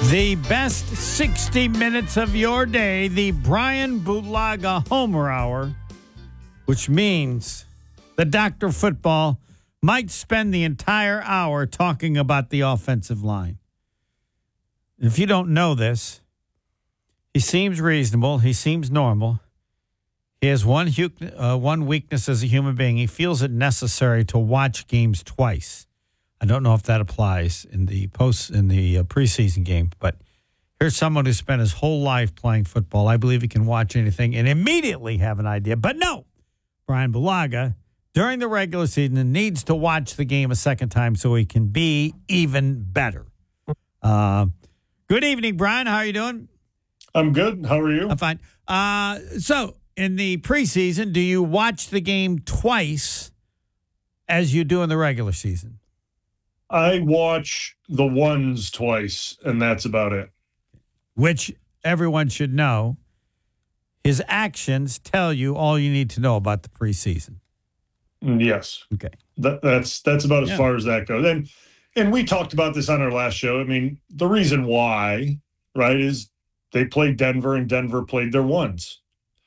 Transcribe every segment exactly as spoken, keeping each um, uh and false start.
The best sixty minutes of your day, the Brian Bulaga Homer Hour, which means the Doctor Football might spend the entire hour talking about the offensive line. If you don't know this, he seems reasonable. He seems normal. He has one, hu- uh, one weakness as a human being. He feels it necessary to watch games twice. I don't know if that applies in the post in the uh, preseason game, but here's someone who spent his whole life playing football. I believe he can watch anything and immediately have an idea. But no, Brian Bulaga, during the regular season, needs to watch the game a second time so he can be even better. Uh, good evening, Brian. How are you doing? I'm good. How are you? I'm fine. Uh, so, in the preseason, do you watch the game twice as you do in the regular season? I watch the ones twice, and that's about it. Which everyone should know. His actions tell you all you need to know about the preseason. Yes. Okay. That, that's that's about as Yeah. far as that goes. And and we talked about this on our last show. I mean, the reason why, right, is they played Denver, and Denver played their ones.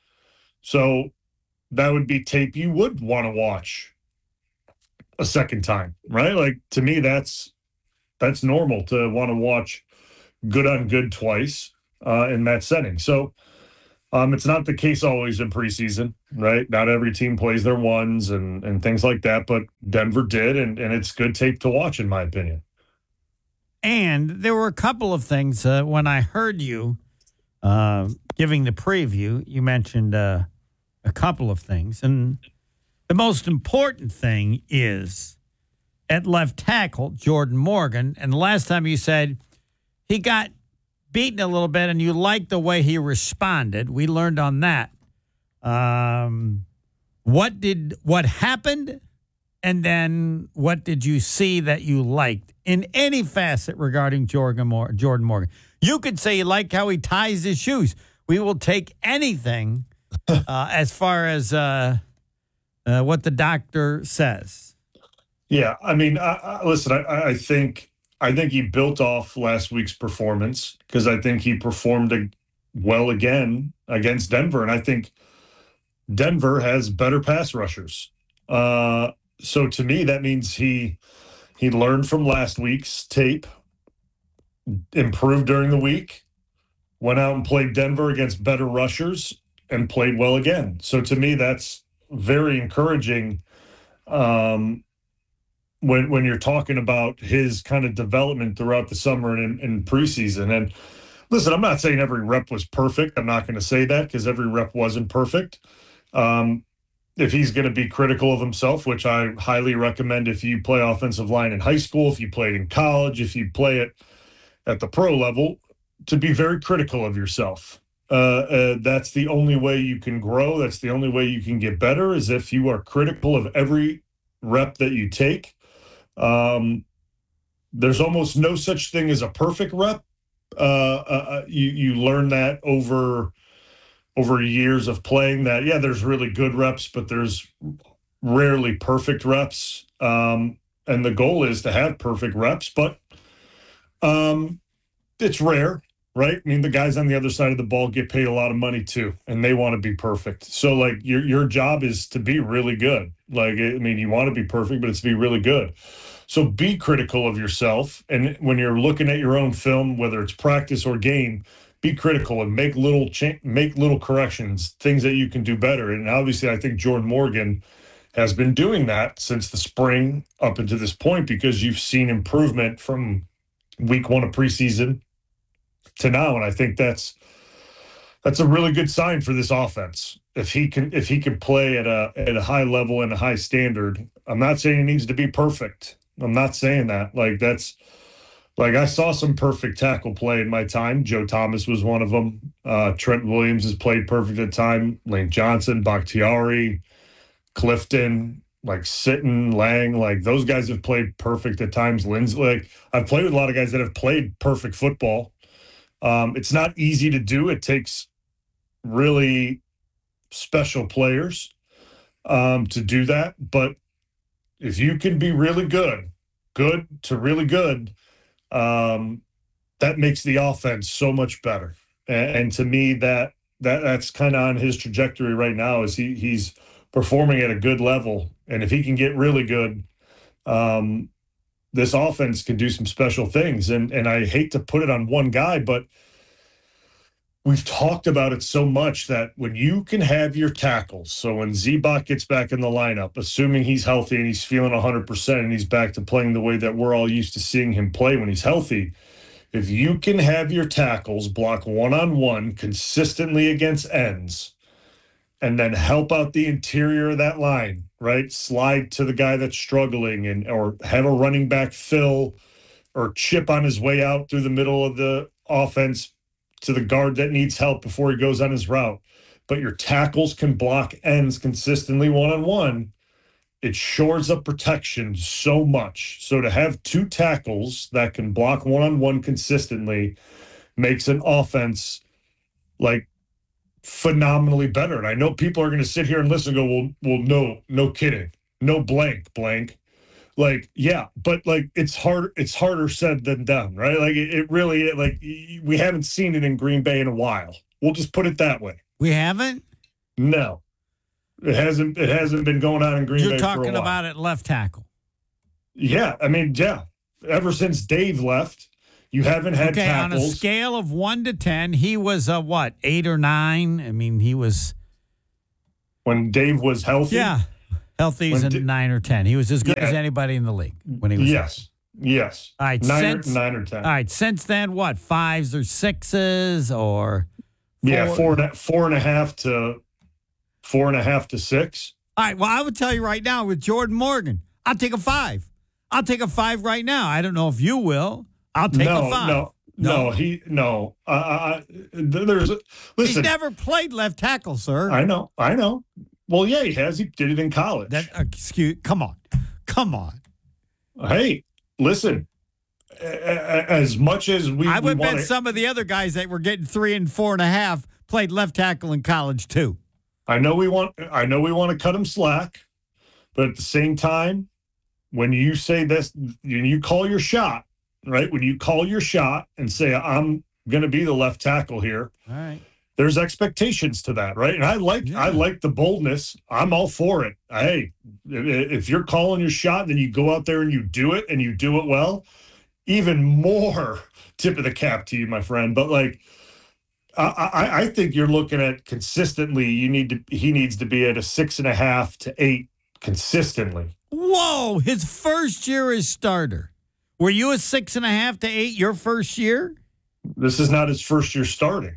So that would be tape you would want to watch a second time, right? Like, to me, that's that's normal to want to watch good on good twice uh, in that setting. So um, it's not the case always in preseason, right? Not every team plays their ones and and things like that, but Denver did, and, and it's good tape to watch, in my opinion. And there were a couple of things uh, when I heard you uh, giving the preview, you mentioned uh, a couple of things. And the most important thing is at left tackle, Jordan Morgan. And the last time you said he got beaten a little bit and you liked the way he responded. We learned on that. Um, what did what happened? And then what did you see that you liked in any facet regarding Jordan Morgan? Jordan Morgan? You could say you like how he ties his shoes. We will take anything uh, as far as uh, uh, what the doctor says. Yeah, I mean, I, I, listen, I, I think I think he built off last week's performance because I think he performed a, well again against Denver, and I think Denver has better pass rushers. Uh, so to me, that means he he learned from last week's tape, improved during the week, went out and played Denver against better rushers, and played well again. So to me, that's very encouraging. Um, when when you're talking about his kind of development throughout the summer and in, in preseason. And listen, I'm not saying every rep was perfect. I'm not going to say that because every rep wasn't perfect. Um, if he's going to be critical of himself, which I highly recommend if you play offensive line in high school, if you played in college, if you play it at the pro level, to be very critical of yourself. Uh, uh, that's the only way you can grow. That's the only way you can get better is if you are critical of every rep that you take. Um, there's almost no such thing as a perfect rep. Uh, uh, you you learn that over over years of playing. That yeah, there's really good reps, but there's rarely perfect reps. Um, and the goal is to have perfect reps, but um, it's rare, right? I mean, the guys on the other side of the ball get paid a lot of money too, and they want to be perfect. So like your your job is to be really good. Like I mean, you want to be perfect, but it's to be really good. So be critical of yourself. And when you're looking at your own film, whether it's practice or game, be critical and make little cha- make little corrections, things that you can do better. And obviously, I think Jordan Morgan has been doing that since the spring up until this point because you've seen improvement from week one of preseason to now. And I think that's that's a really good sign for this offense. If he can if he can play at a at a high level and a high standard, I'm not saying he needs to be perfect. I'm not saying that. Like that's like I saw some perfect tackle play in my time. Joe Thomas was one of them. Uh, Trent Williams has played perfect at time. Lane Johnson, Bakhtiari, Clifton, like Sitton, Lang, like those guys have played perfect at times. Lindsay, like I've played with a lot of guys that have played perfect football. Um, it's not easy to do. It takes really special players um, to do that. But if you can be really good, good to really good, um, that makes the offense so much better. And, and to me, that that that's kind of on his trajectory right now. Is he he's performing at a good level, and if he can get really good, um, this offense can do some special things. And and I hate to put it on one guy, but we've talked about it so much that when you can have your tackles, so when Z-Bot gets back in the lineup, assuming he's healthy and he's feeling one hundred percent and he's back to playing the way that we're all used to seeing him play when he's healthy, if you can have your tackles block one-on-one consistently against ends and then help out the interior of that line, right? Slide to the guy that's struggling and or have a running back fill or chip on his way out through the middle of the offense to the guard that needs help before he goes on his route. But your tackles can block ends consistently one-on-one. It shores up protection so much. So to have two tackles that can block one-on-one consistently makes an offense like phenomenally better. And I know people are going to sit here and listen and go, well, well, no, no kidding. No blank, blank. Like, yeah, but like it's hard. It's harder said than done, right? Like it, it really, like we haven't seen it in Green Bay in a while. We'll just put it that way. We haven't? No, it hasn't. It hasn't been going on in Green You're Bay. You're talking for a while. about it left tackle. Yeah, I mean, yeah. Ever since Dave left, you haven't had okay, tackles. On a scale of one to ten, he was a what, eight or nine? I mean, he was when Dave was healthy. Yeah. Healthy is a di- nine or ten. He was as good yeah. as anybody in the league when he was Yes. healthy. Yes. All right. Nine, Since, or, nine or ten. All right. Since then, what? Fives or sixes or? Four? Yeah, four and, a, four and a half to four and a half to six. All right. Well, I would tell you right now with Jordan Morgan, I'll take a five. I'll take a five right now. I don't know if you will. I'll take no, a five. No, no, no, he no. Uh, I, there's a, listen. He's never played left tackle, sir. I know. I know. Well, yeah, he has. He did it in college. That excuse. Come on, come on. Hey, listen. As much as we, I would we bet wanna, some of the other guys that were getting three and four and a half played left tackle in college too. I know we want. I know we want to cut him slack, but at the same time, when you say this, when you call your shot, right? When you call your shot and say, "I'm going to be the left tackle here," all right. There's expectations to that, right? And I like yeah. I like the boldness. I'm all for it. Hey, if you're calling your shot, then you go out there and you do it, and you do it well. Even more tip of the cap to you, my friend. But like, I, I, I think you're looking at consistently. You need to. He needs to be at a six and a half to eight consistently. Whoa! His first year as starter. Were you a six and a half to eight your first year? This is not his first year starting.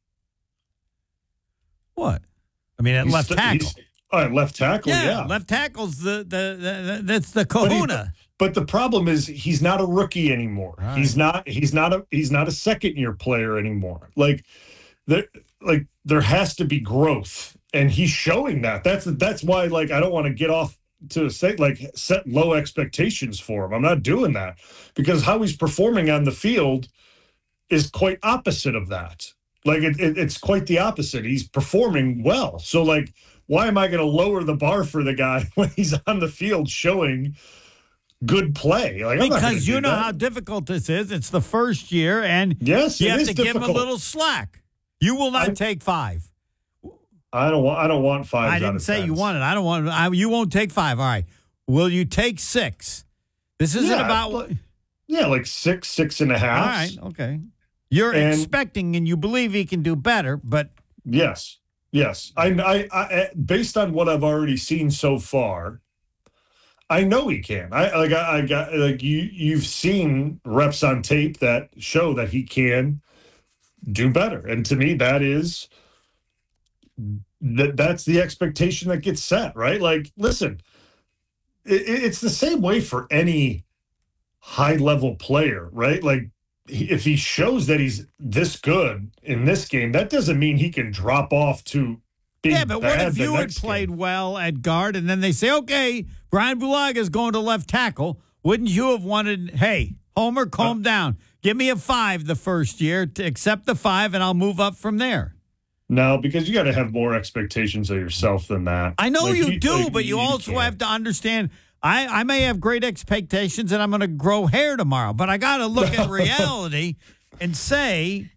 What? I mean, at he's left st- tackle. Uh, left tackle, yeah, yeah. Left tackle's the, the, the, the that's the kahuna. But, he, but the problem is he's not a rookie anymore. Right. He's not he's not a he's not a second year player anymore. Like there like there has to be growth. And he's showing that. That's that's why like I don't want to get off to say like set low expectations for him. I'm not doing that because how he's performing on the field is quite opposite of that. Like it, it, it's quite the opposite. He's performing well. So like, why am I going to lower the bar for the guy when he's on the field showing good play? Like I'm because you know that. how difficult this is. It's the first year, and yes, you it have is to difficult. give him a little slack. You will not I, take five. I don't want. I don't want five. I didn't say tens. You want it. I don't want. I, you won't take five. All right. Will you take six? This isn't yeah, about. Like, yeah, like six, six and a half. All right. Okay. You're and, expecting and you believe he can do better, but yes, yes. I, I, I, based on what I've already seen so far, I know he can. I like, I, I got like you. You've seen reps on tape that show that he can do better, and to me, that is that. That's the expectation that gets set, right? Like, listen, it, it's the same way for any high-level player, right? Like. If he shows that he's this good in this game, that doesn't mean he can drop off to being yeah, but bad what if you had played game. well at guard and then they say, okay, Brian Bulaga is going to left tackle? Wouldn't you have wanted, hey, Homer, calm uh, down. Give me a five the first year to accept the five, and I'll move up from there. No, because you got to have more expectations of yourself than that. I know like, you you, do, like, but you, you also can't. have to understand I, I may have great expectations and I'm going to grow hair tomorrow, but I got to look at reality. and say,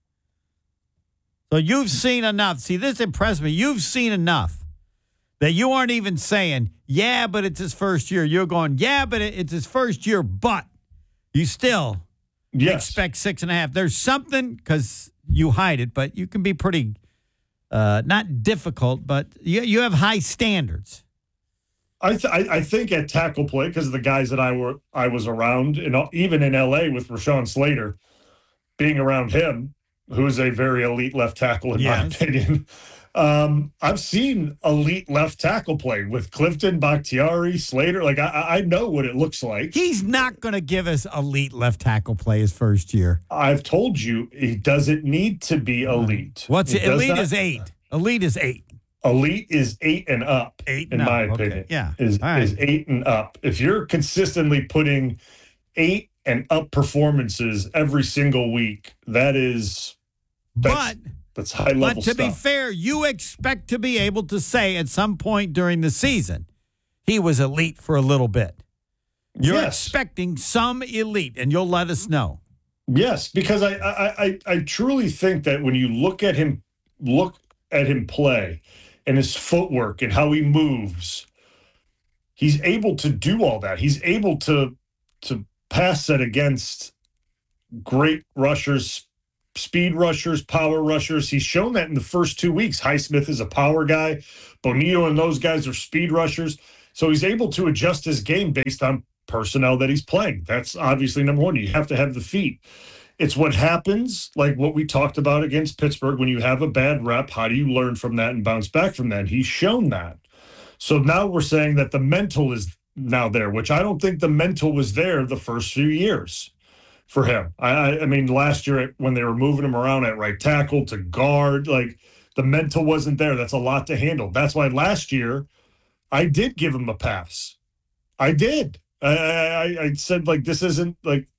so you've seen enough. See, this impressed me. You've seen enough that you aren't even saying, yeah, but it's his first year. You're going, yeah, but it's his first year, but you still yes. expect six and a half. There's something, because you hide it, but you can be pretty, uh, not difficult, but you, you have high standards. I, th- I I think at tackle play, because of the guys that I were I was around, and even in L A with Rashawn Slater, being around him, who is a very elite left tackle in Yes. my opinion. Um, I've seen elite left tackle play with Clifton, Bakhtiari, Slater. Like I, I know what it looks like. He's not going to give us elite left tackle play his first year. I've told you he doesn't need to be elite. What's it? it? Elite not, is eight. Elite is eight. Elite is eight and up. Eight, in no, my okay. opinion. Yeah, is right. is eight and up. If you're consistently putting eight and up performances every single week, that is. That's, but that's high level. But to stuff. be fair, you expect to be able to say at some point during the season he was elite for a little bit. You're yes. expecting some elite, and you'll let us know. Yes, because I, I I I truly think that when you look at him, look at him play. And his footwork and how he moves, he's able to do all that. He's able to to pass that against great rushers, speed rushers, power rushers. He's shown that in the first two weeks. Highsmith is a power guy. Bonito and those guys are speed rushers. So he's able to adjust his game based on personnel that he's playing. That's obviously number one. You have to have the feet. It's what happens, like what we talked about against Pittsburgh, when you have a bad rep, how do you learn from that and bounce back from that? He's shown that. So now we're saying that the mental is now there, which I don't think the mental was there the first few years for him. I, I mean, last year when they were moving him around at right tackle to guard, like the mental wasn't there. That's a lot to handle. That's why last year I did give him a pass. I did. I, I, I said, like, this isn't like,